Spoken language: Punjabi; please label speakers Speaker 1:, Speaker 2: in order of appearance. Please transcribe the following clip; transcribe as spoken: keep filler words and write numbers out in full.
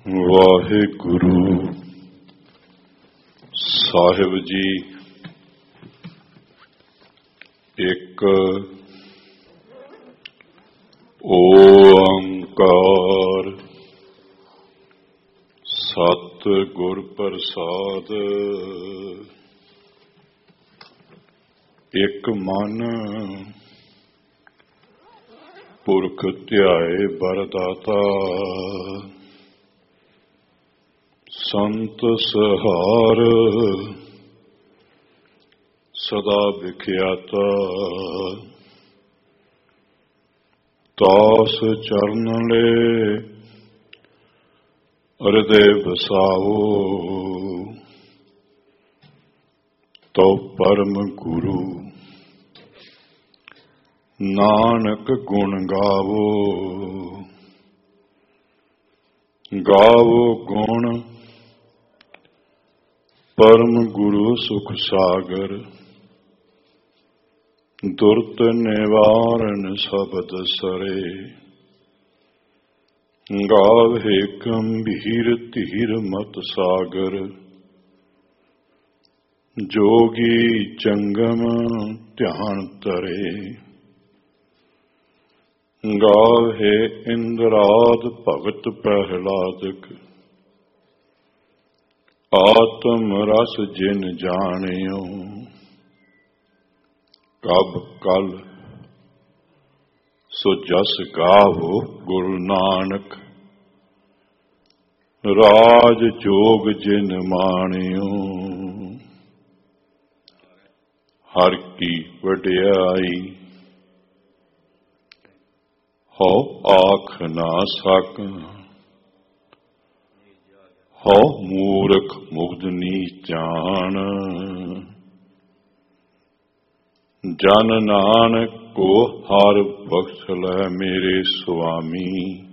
Speaker 1: ਵਾਹਿਗੁਰੂ ਸਾਹਿਬ ਜੀ ਇੱਕ ਓੰਕਾਰ ਸਤਿ ਗੁਰ ਪ੍ਰਸਾਦ। ਇੱਕ ਮਨ ਪੁਰਖ ਧਿਆਏ ਬਰਦਾਤਾ, ਸੰਤ ਸਹਾਰ ਸਦਾ ਵਿਖਿਆਤਾ। ਤਾਸ ਚਰਨ ਲੈ ਹਿਰਦੇ ਵਸਾਓ, ਤੋ ਪਰਮ ਗੁਰੂ ਨਾਨਕ ਗੁਣ ਗਾਵੋ। ਗਾਵੋ ਗੁਣ ਪਰਮ ਗੁਰੂ ਸੁਖ ਸਾਗਰ, ਦੁਰਤ ਨਿਵਾਰਨ ਸਬਦ ਸਰੇ। ਗਾਵੇ ਗੰਭੀਰ ਧੀਰ ਮਤ ਸਾਗਰ, ਜੋਗੀ ਜੰਗਮ ਧਿਆਨ ਧਰੇ। ਗਾਵੇ ਇੰਦਰਾਦ ਭਗਤ ਪ੍ਰਹਿਲਾਦਕ, ਆਤਮ ਰਸ ਜਿਨ ਜਾਣਿਓ। ਕਬ ਕਲ ਸੋ ਜਸ ਗਾਵੋ ਗੁਰੂ ਨਾਨਕ, ਰਾਜ ਜੋਗ ਜਿਨ ਮਾਣਿਓ। ਹਰ ਕੀ ਵਡਿਆਈ ਹਉ ਆਖ ਨਾ ਸਕਾਂ, ਹਉ ਮੂਰਖ ਮੁਗਧ ਨੀਚਾਨ। ਜਨ ਨਾਨਕ ਕੋ ਹਰ ਬਖਸ਼ ਲੈ ਮੇਰੇ ਸੁਆਮੀ,